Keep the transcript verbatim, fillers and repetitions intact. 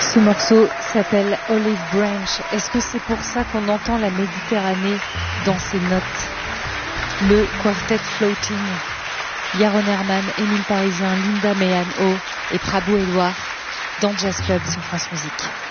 Ce morceau s'appelle Olive Branch. Est-ce que c'est pour ça qu'on entend la Méditerranée dans ces notes? Le quartet floating. Yaron Herman, Émile Parisien, Linda Mehan-O et Prabhu Edouard dans Jazz Club sur France Musique.